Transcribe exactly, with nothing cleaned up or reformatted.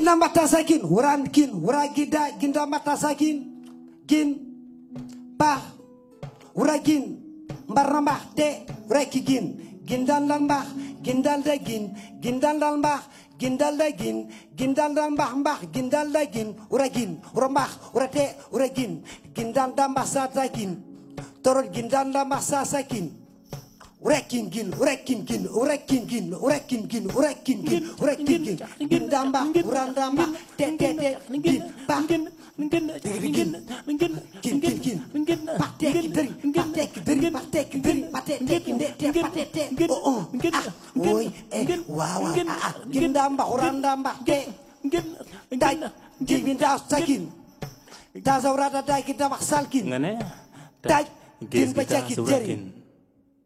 ginda mata sakin uran kin ura gida ginda mata sakin gin bah ura gin mbarna mbah te ura ki gin gindal dal mbah gindal da gin gindal dal mbah gindal da gin gindal dal mbah mbah gindal da gin ura gin ura mbah ura te ura gin gindal da mbah sa sakin torol gindal da mbah sa sakin Urekin gin, urekin gin, urekin gin, urekin gin, urekin gin, urekin gin, gin damba, uran damba, te te te, gin, pak, gin, gin, gin, gin, gin, gin, patek deri, patek deri, patek deri, patek te, patek te, oh oh, ah, oi, eh, wow, ah, gin damba, uran damba, te, gin, dai, gin das sakin, das aurada dai kita maksalkin, dai, gin bacakin deri.